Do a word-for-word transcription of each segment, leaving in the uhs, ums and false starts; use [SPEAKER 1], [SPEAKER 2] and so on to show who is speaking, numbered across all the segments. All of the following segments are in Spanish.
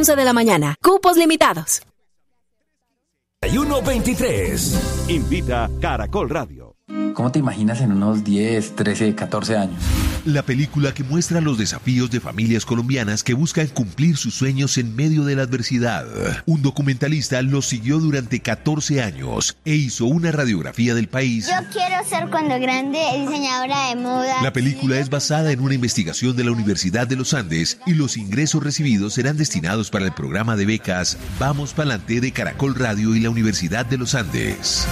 [SPEAKER 1] once de la mañana. Cupos limitados.
[SPEAKER 2] uno veintitrés. Invita Caracol Radio.
[SPEAKER 3] ¿Cómo te imaginas en unos diez, trece, catorce años?
[SPEAKER 4] La película que muestra los desafíos de familias colombianas que buscan cumplir sus sueños en medio de la adversidad. Un documentalista los siguió durante catorce años e hizo una radiografía del país.
[SPEAKER 5] Yo quiero ser cuando grande diseñadora de moda.
[SPEAKER 4] La película es basada en una investigación de la Universidad de los Andes y los ingresos recibidos serán destinados para el programa de becas Vamos Pa'lante de Caracol Radio y la Universidad de los Andes.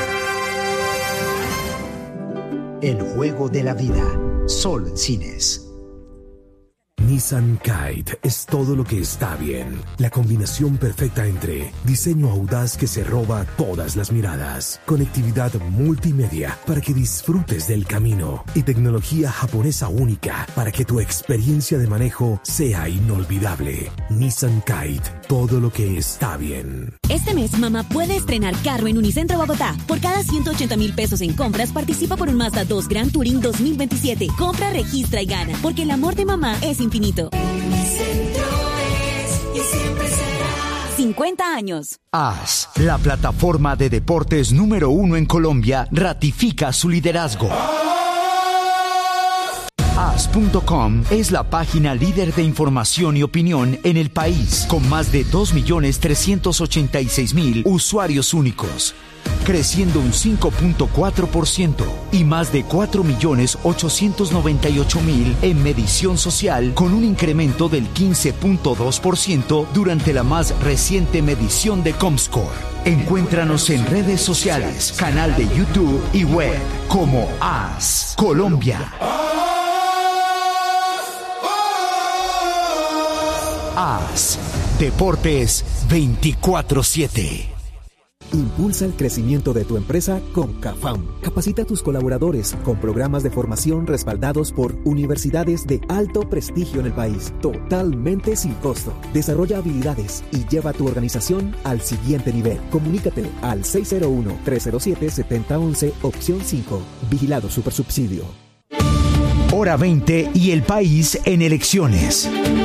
[SPEAKER 6] El juego de la vida, solo en cines.
[SPEAKER 7] Nissan Kite es todo lo que está bien. La combinación perfecta entre diseño audaz que se roba todas las miradas, conectividad multimedia para que disfrutes del camino y tecnología japonesa única para que tu experiencia de manejo sea inolvidable. Nissan Kite, todo lo que está bien.
[SPEAKER 8] Este mes, mamá puede estrenar carro en Unicentro Bogotá. Por cada ciento ochenta mil pesos en compras, participa por un Mazda dos Grand Touring dos mil veintisiete. Compra, registra y gana, porque el amor de mamá es infinito.
[SPEAKER 9] Unicentro es y siempre será.
[SPEAKER 8] cincuenta años.
[SPEAKER 6] A S, la plataforma de deportes número uno en Colombia, ratifica su liderazgo. A S punto com es la página líder de información y opinión en el país, con más de dos millones trescientos ochenta y seis mil usuarios únicos, creciendo un cinco punto cuatro por ciento y más de cuatro millones ochocientos noventa y ocho mil en medición social, con un incremento del quince punto dos por ciento durante la más reciente medición de Comscore. Encuéntranos en redes sociales, canal de YouTube y web como A S Colombia. A S Deportes veinticuatro siete.
[SPEAKER 10] Impulsa el crecimiento de tu empresa con CAFAM. Capacita a tus colaboradores con programas de formación respaldados por universidades de alto prestigio en el país, totalmente sin costo. Desarrolla habilidades y lleva tu organización al siguiente nivel. Comunícate al seis cero uno, tres cero siete, siete cero uno uno, opción cinco. Vigilado Supersubsidio.
[SPEAKER 6] Hora veinte y el país en elecciones.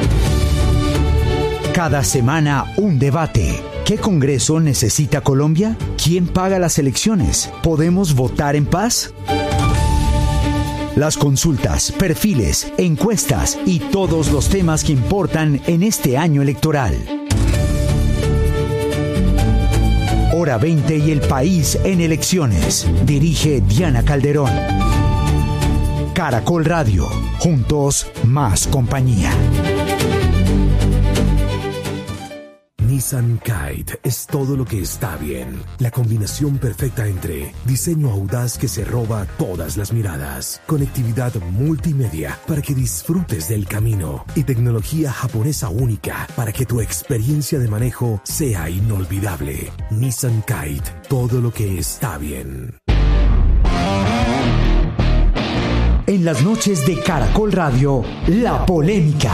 [SPEAKER 6] Cada semana un debate. ¿Qué Congreso necesita Colombia? ¿Quién paga las elecciones? ¿Podemos votar en paz? Las consultas, perfiles, encuestas y todos los temas que importan en este año electoral. Hora veinte y el país en elecciones. Dirige Diana Calderón. Caracol Radio. Juntos, más compañía.
[SPEAKER 7] Nissan Kite es todo lo que está bien. La combinación perfecta entre diseño audaz que se roba todas las miradas, conectividad multimedia para que disfrutes del camino y tecnología japonesa única para que tu experiencia de manejo sea inolvidable. Nissan Kite, todo lo que está bien.
[SPEAKER 6] En las noches de Caracol Radio, la polémica.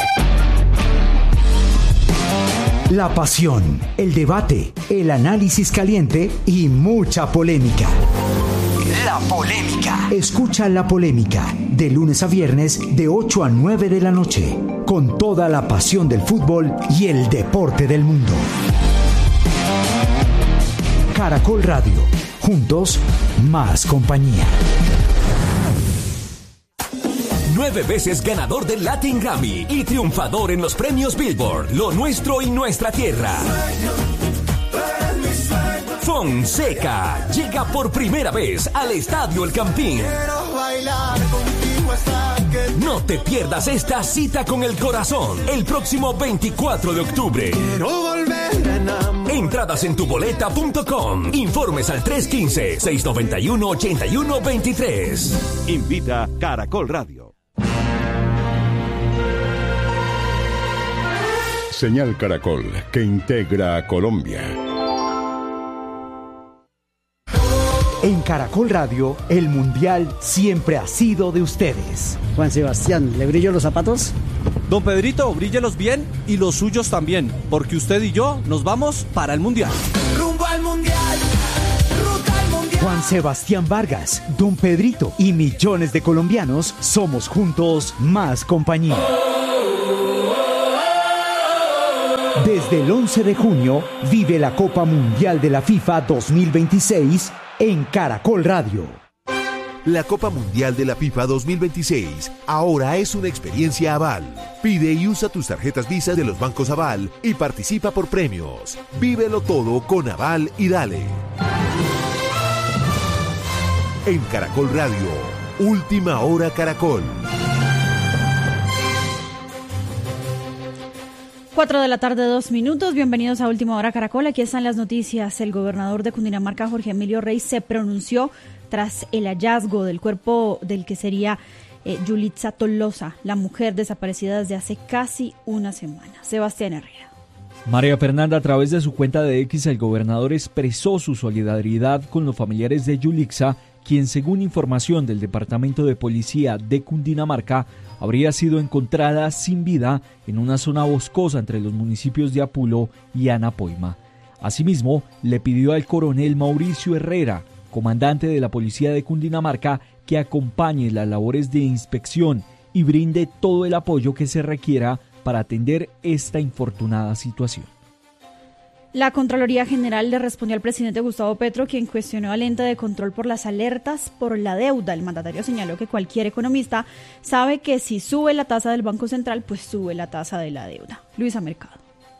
[SPEAKER 6] La pasión, el debate, el análisis caliente y mucha polémica. La polémica. Escucha La Polémica de lunes a viernes de ocho a nueve de la noche, con toda la pasión del fútbol y el deporte del mundo. Caracol Radio. Juntos, más compañía.
[SPEAKER 2] Nueve veces ganador del Latin Grammy y triunfador en los premios Billboard, Lo Nuestro y Nuestra Tierra. Fonseca llega por primera vez al Estadio El Campín. No te pierdas esta cita con el corazón el próximo veinticuatro de octubre. Entradas en tuboleta punto com. Informes al tres uno cinco, seis nueve uno, ocho uno dos tres. Invita Caracol Radio.
[SPEAKER 11] Señal Caracol, que integra a Colombia.
[SPEAKER 6] En Caracol Radio, el Mundial siempre ha sido de ustedes.
[SPEAKER 12] Juan Sebastián, ¿le brillo los zapatos?
[SPEAKER 13] Don Pedrito, bríllelos bien y los suyos también, porque usted y yo nos vamos para el Mundial.
[SPEAKER 9] Rumbo al Mundial, ruta al Mundial.
[SPEAKER 6] Juan Sebastián Vargas, Don Pedrito y millones de colombianos somos juntos más compañía. Desde el once de junio, vive la Copa Mundial de la FIFA dos mil veintiséis en Caracol Radio.
[SPEAKER 4] La Copa Mundial de la FIFA dos mil veintiséis ahora es una experiencia Aval. Pide y usa tus tarjetas Visa de los bancos Aval y participa por premios. Vívelo todo con Aval y dale. En Caracol Radio, Última Hora Caracol.
[SPEAKER 14] Cuatro de la tarde, dos minutos. Bienvenidos a Última Hora Caracol. Aquí están las noticias. El gobernador de Cundinamarca, Jorge Emilio Rey, se pronunció tras el hallazgo del cuerpo del que sería eh, Yulitza Tolosa, la mujer desaparecida desde hace casi una semana. Sebastián Herrera.
[SPEAKER 15] María Fernanda, a través de su cuenta de X, el gobernador expresó su solidaridad con los familiares de Yulitza, quien, según información del Departamento de Policía de Cundinamarca, habría sido encontrada sin vida en una zona boscosa entre los municipios de Apulo y Anapoima. Asimismo, le pidió al coronel Mauricio Herrera, comandante de la Policía de Cundinamarca, que acompañe las labores de inspección y brinde todo el apoyo que se requiera para atender esta infortunada situación.
[SPEAKER 14] La Contraloría General le respondió al presidente Gustavo Petro, quien cuestionó al ente de control por las alertas por la deuda. El mandatario señaló que cualquier economista sabe que si sube la tasa del Banco Central, pues sube la tasa de la deuda. Luisa Mercado.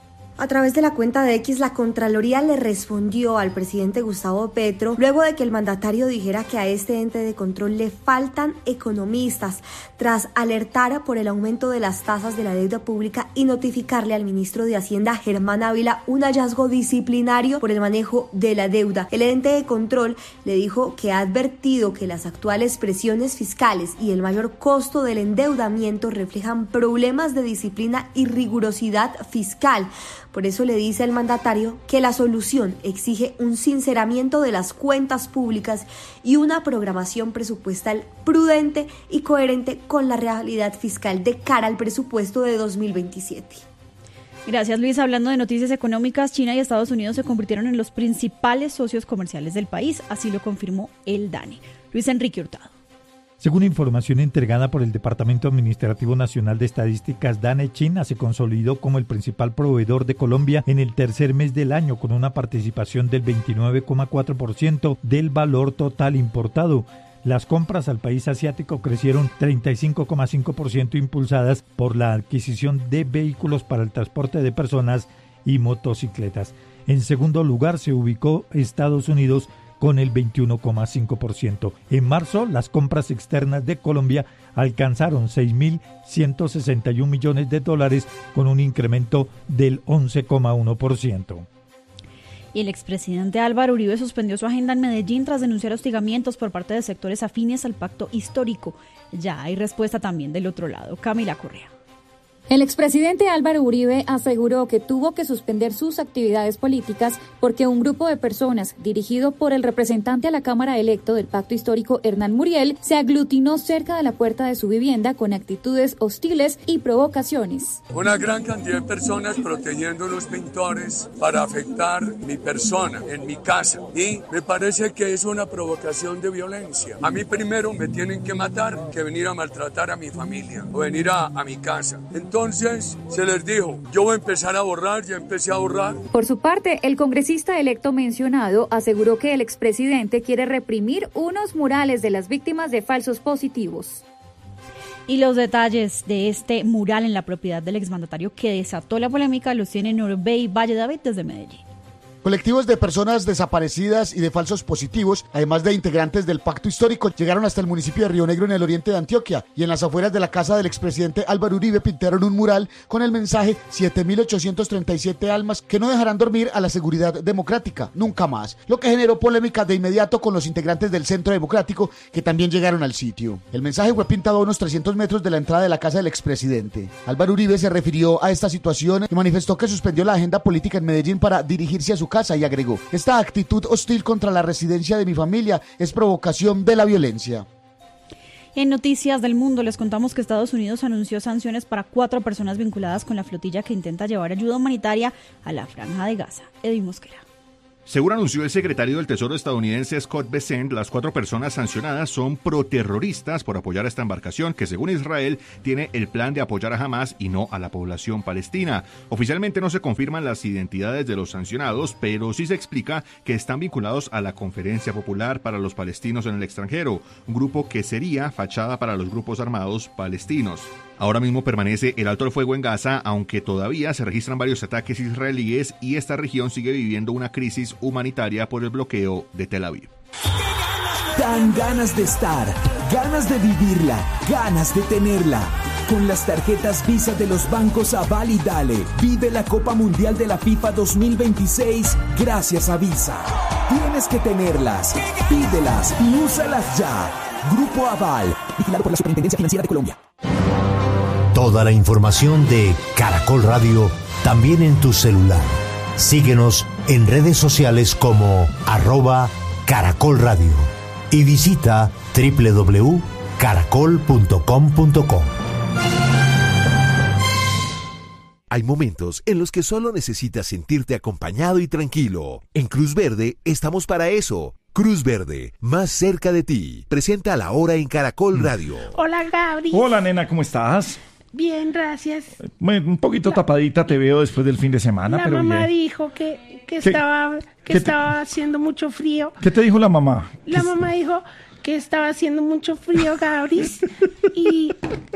[SPEAKER 16] A través de la cuenta de X, la Contraloría le respondió al presidente Gustavo Petro luego de que el mandatario dijera que a este ente de control le faltan economistas, tras alertar por el aumento de las tasas de la deuda pública y notificarle al ministro de Hacienda, Germán Ávila, un hallazgo disciplinario por el manejo de la deuda. El ente de control le dijo que ha advertido que las actuales presiones fiscales y el mayor costo del endeudamiento reflejan problemas de disciplina y rigurosidad fiscal. Por eso le dice al mandatario que la solución exige un sinceramiento de las cuentas públicas y una programación presupuestal prudente y coherente con la realidad fiscal de cara al presupuesto de dos mil veintisiete.
[SPEAKER 14] Gracias, Luis. Hablando de noticias económicas, China y Estados Unidos se convirtieron en los principales socios comerciales del país, así lo confirmó el DANE. Luis Enrique Hurtado.
[SPEAKER 17] Según información entregada por el Departamento Administrativo Nacional de Estadísticas DANE, China se consolidó como el principal proveedor de Colombia en el tercer mes del año, con una participación del veintinueve coma cuatro por ciento del valor total importado. Las compras al país asiático crecieron treinta y cinco coma cinco por ciento, impulsadas por la adquisición de vehículos para el transporte de personas y motocicletas. En segundo lugar se ubicó Estados Unidos con el veintiuno coma cinco por ciento. En marzo, las compras externas de Colombia alcanzaron seis mil ciento sesenta y un millones de dólares, con un incremento del once coma uno por ciento.
[SPEAKER 14] Y el expresidente Álvaro Uribe suspendió su agenda en Medellín tras denunciar hostigamientos por parte de sectores afines al pacto histórico. Ya hay respuesta también del otro lado. Camila Correa.
[SPEAKER 18] El expresidente Álvaro Uribe aseguró que tuvo que suspender sus actividades políticas porque un grupo de personas, dirigido por el representante a la Cámara electo del Pacto Histórico, Hernán Muriel, se aglutinó cerca de la puerta de su vivienda con actitudes hostiles y provocaciones.
[SPEAKER 19] Una gran cantidad de personas protegiendo los pintores para afectar mi persona en mi casa, y me parece que es una provocación de violencia. A mí primero me tienen que matar que venir a maltratar a mi familia o venir a, a mi casa. Entonces, Entonces se les dijo, yo voy a empezar a borrar, ya empecé a borrar.
[SPEAKER 18] Por su parte, el congresista electo mencionado aseguró que el expresidente quiere reprimir unos murales de las víctimas de falsos positivos.
[SPEAKER 14] Y los detalles de este mural en la propiedad del exmandatario que desató la polémica los tiene Norbey Valle David desde Medellín.
[SPEAKER 20] Colectivos de personas desaparecidas y de falsos positivos, además de integrantes del Pacto Histórico, llegaron hasta el municipio de Río Negro, en el oriente de Antioquia, y en las afueras de la casa del expresidente Álvaro Uribe pintaron un mural con el mensaje siete mil ochocientos treinta y siete almas que no dejarán dormir a la seguridad democrática, nunca más, lo que generó polémica de inmediato con los integrantes del Centro Democrático, que también llegaron al sitio. El mensaje fue pintado a unos trescientos metros de la entrada de la casa del expresidente. Álvaro Uribe se refirió a esta situación y manifestó que suspendió la agenda política en Medellín para dirigirse a su casa, y agregó: esta actitud hostil contra la residencia de mi familia es provocación de la violencia.
[SPEAKER 14] En noticias del mundo les contamos que Estados Unidos anunció sanciones para cuatro personas vinculadas con la flotilla que intenta llevar ayuda humanitaria a la Franja de Gaza. Edwin Mosquera.
[SPEAKER 21] Según anunció el secretario del Tesoro estadounidense Scott Bessent, las cuatro personas sancionadas son proterroristas por apoyar a esta embarcación que, según Israel, tiene el plan de apoyar a Hamas y no a la población palestina. Oficialmente no se confirman las identidades de los sancionados, pero sí se explica que están vinculados a la Conferencia Popular para los Palestinos en el Extranjero, un grupo que sería fachada para los grupos armados palestinos. Ahora mismo permanece el alto el fuego en Gaza, aunque todavía se registran varios ataques israelíes y esta región sigue viviendo una crisis humanitaria por el bloqueo de Tel Aviv.
[SPEAKER 22] Dan ganas de estar, ganas de vivirla, ganas de tenerla. Con las tarjetas Visa de los bancos Aval y Dale, vive la Copa Mundial de la FIFA dos mil veintiséis gracias a Visa. Tienes que tenerlas, pídelas y úsalas ya. Grupo Aval, vigilado por la Superintendencia Financiera de Colombia.
[SPEAKER 23] Toda la información de Caracol Radio también en tu celular. Síguenos en redes sociales como arroba Caracol Radio y visita doble u doble u doble u punto caracol punto com punto co.
[SPEAKER 4] Hay momentos en los que solo necesitas sentirte acompañado y tranquilo. En Cruz Verde estamos para eso. Cruz Verde, más cerca de ti. Presenta La Hora en Caracol Radio.
[SPEAKER 24] Hola, Gabri.
[SPEAKER 25] Hola, nena, ¿cómo estás?
[SPEAKER 24] Bien, gracias.
[SPEAKER 25] Un poquito la, tapadita te veo después del fin de semana,
[SPEAKER 24] la
[SPEAKER 25] pero
[SPEAKER 24] mamá
[SPEAKER 25] bien.
[SPEAKER 24] dijo que, que estaba, que estaba te... haciendo mucho frío.
[SPEAKER 25] ¿Qué te dijo la mamá?
[SPEAKER 24] La mamá dijo que estaba haciendo mucho frío, Gabris, y...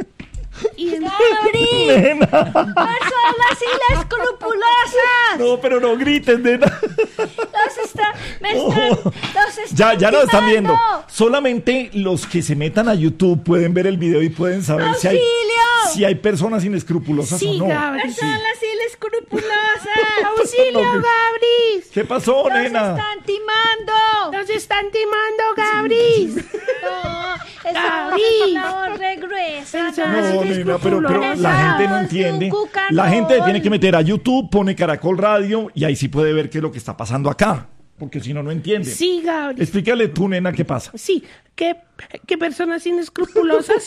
[SPEAKER 24] Y
[SPEAKER 23] ¡Gabri!
[SPEAKER 25] ¡Nena!
[SPEAKER 23] ¡Personas inescrupulosas!
[SPEAKER 25] No, pero no grites, nena.
[SPEAKER 23] Los están... Me están...
[SPEAKER 25] Oh.
[SPEAKER 23] Los están
[SPEAKER 25] ya, ya nos están viendo.
[SPEAKER 23] timando.
[SPEAKER 25] Solamente los que se metan a YouTube pueden ver el video y pueden saber si hay, si hay personas inescrupulosas
[SPEAKER 24] sí,
[SPEAKER 25] o no.
[SPEAKER 24] Gabri,
[SPEAKER 23] personas
[SPEAKER 24] sí.
[SPEAKER 23] inescrupulosas.
[SPEAKER 24] ¡Auxilio,
[SPEAKER 25] No,
[SPEAKER 24] Gabris!
[SPEAKER 25] ¿Qué pasó,
[SPEAKER 23] Los
[SPEAKER 25] nena?
[SPEAKER 23] están timando.
[SPEAKER 24] ¡Nos están timando, Gabris!
[SPEAKER 23] No, esa
[SPEAKER 24] Gabri.
[SPEAKER 23] voz es una voz re gruesa.
[SPEAKER 25] No, nena, pero, pero la gente no entiende. La gente tiene que meter a YouTube, pone Caracol Radio y ahí sí puede ver qué es lo que está pasando acá. Porque si no, no entiende.
[SPEAKER 24] Sí, Gabri.
[SPEAKER 25] Explícale tú, nena, qué pasa.
[SPEAKER 24] Sí, que, que personas inescrupulosas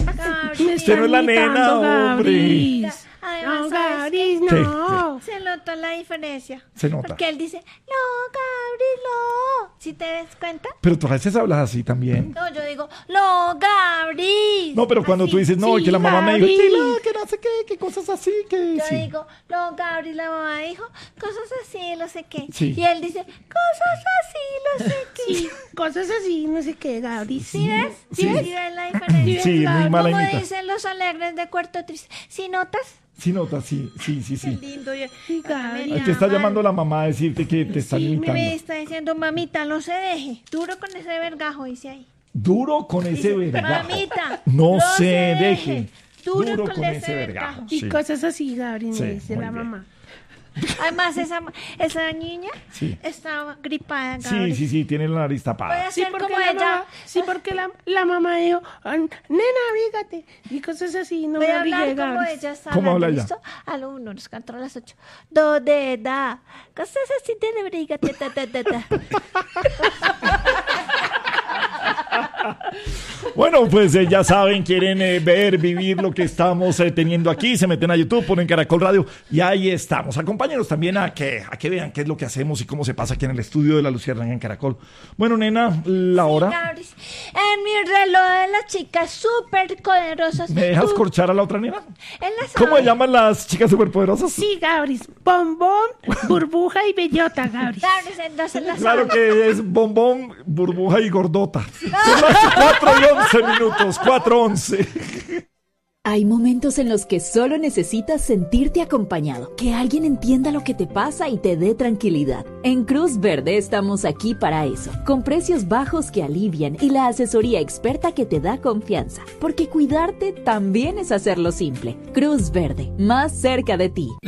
[SPEAKER 24] me
[SPEAKER 25] Usted no es la nena, hombre.
[SPEAKER 23] Además,
[SPEAKER 24] no,
[SPEAKER 23] ¿sabes
[SPEAKER 24] Gabris,
[SPEAKER 23] qué?
[SPEAKER 24] no.
[SPEAKER 23] Se notó la diferencia.
[SPEAKER 25] Se nota.
[SPEAKER 23] Porque él dice, no, Gabris, no. ¿Sí te das cuenta?
[SPEAKER 25] Pero tú a veces hablas así también.
[SPEAKER 23] No, yo digo, no, Gabris.
[SPEAKER 25] No, pero cuando
[SPEAKER 23] así.
[SPEAKER 25] tú dices, no,
[SPEAKER 24] Sí,
[SPEAKER 25] que la mamá me dijo,
[SPEAKER 24] Gabris.
[SPEAKER 25] que no, que no sé qué, que cosas así, que
[SPEAKER 23] Yo
[SPEAKER 25] sí.
[SPEAKER 23] digo, no, Gabris, la mamá dijo cosas así, no sé qué.
[SPEAKER 25] Sí.
[SPEAKER 23] Y él dice, cosas así, no sé qué.
[SPEAKER 24] Sí, cosas así, no sé qué, Gabris.
[SPEAKER 23] ¿Sí ves?
[SPEAKER 24] ¿Sí
[SPEAKER 23] ¿Sí
[SPEAKER 24] ves?
[SPEAKER 23] ves la diferencia?
[SPEAKER 25] Sí, muy mala
[SPEAKER 23] Como
[SPEAKER 25] imita.
[SPEAKER 23] dicen los alegres de Cuarto Triste. ¿Sí notas?
[SPEAKER 25] Sí, nota, sí, sí, sí, sí.
[SPEAKER 23] Qué lindo. Yo,
[SPEAKER 24] Sí, Gabris.
[SPEAKER 25] Ahí te está llamando la mamá a decirte que te están
[SPEAKER 23] sí,
[SPEAKER 25] imitando.
[SPEAKER 23] me está diciendo, mamita, no se deje. Duro con ese vergajo, dice ahí.
[SPEAKER 25] Duro con ese
[SPEAKER 23] Dice,
[SPEAKER 25] vergajo.
[SPEAKER 23] mamita,
[SPEAKER 25] No
[SPEAKER 23] no
[SPEAKER 25] se
[SPEAKER 23] se
[SPEAKER 25] deje.
[SPEAKER 23] deje. Duro con ese vergajo.
[SPEAKER 24] Y
[SPEAKER 25] Sí.
[SPEAKER 24] cosas así, Gabris,
[SPEAKER 25] Sí,
[SPEAKER 24] me dice
[SPEAKER 25] muy
[SPEAKER 24] la
[SPEAKER 25] bien.
[SPEAKER 24] mamá.
[SPEAKER 23] Además, esa, esa niña
[SPEAKER 25] Sí.
[SPEAKER 23] estaba gripada,
[SPEAKER 25] Sí,
[SPEAKER 23] Gabris.
[SPEAKER 25] sí, sí, tiene la nariz
[SPEAKER 23] Voy
[SPEAKER 25] tapada.
[SPEAKER 23] a
[SPEAKER 24] Sí,
[SPEAKER 23] hacer
[SPEAKER 24] porque
[SPEAKER 23] como
[SPEAKER 24] la
[SPEAKER 23] ella.
[SPEAKER 24] mamá, sí, porque la, la mamá dijo, "Ah, nena, abrígate", y cosas así, no
[SPEAKER 23] Voy
[SPEAKER 24] me
[SPEAKER 23] a hablar
[SPEAKER 24] abrigué,
[SPEAKER 23] como
[SPEAKER 24] Gabris.
[SPEAKER 23] ella está
[SPEAKER 25] ¿Cómo
[SPEAKER 23] hablando,
[SPEAKER 25] habla ella?
[SPEAKER 23] ¿listo? A lo uno, nos cantó a las ocho. Do, de, da. Cosas así de abrígate, ta, ta, ta, ta.
[SPEAKER 25] Bueno, pues eh, ya saben, quieren eh, ver, vivir lo que estamos eh, teniendo aquí, se meten a YouTube, ponen Caracol Radio y ahí estamos. Acompáñenos también a que, a que vean qué es lo que hacemos y cómo se pasa aquí en el estudio de La Luciérnaga en Caracol. Bueno, nena, la hora.
[SPEAKER 23] Gabris, en mi reloj de las chicas súper poderosas.
[SPEAKER 25] ¿Me dejas
[SPEAKER 23] tú-
[SPEAKER 25] corchar a la otra nena?
[SPEAKER 23] Él la
[SPEAKER 25] ¿Cómo
[SPEAKER 23] sabe.
[SPEAKER 25] se llaman las chicas superpoderosas?
[SPEAKER 24] Sí, Gabris, bombón, burbuja y bellota, Gabris.
[SPEAKER 23] Gabris, entonces la
[SPEAKER 25] Claro
[SPEAKER 23] sabe.
[SPEAKER 25] que es bombón, burbuja y gordota. Son las cuatro y once minutos, cuatro once.
[SPEAKER 8] Hay momentos en los que solo necesitas sentirte acompañado, que alguien entienda lo que te pasa y te dé tranquilidad. En Cruz Verde estamos aquí para eso, con precios bajos que alivian y la asesoría experta que te da confianza, porque cuidarte también es hacerlo simple. Cruz Verde, más cerca de ti.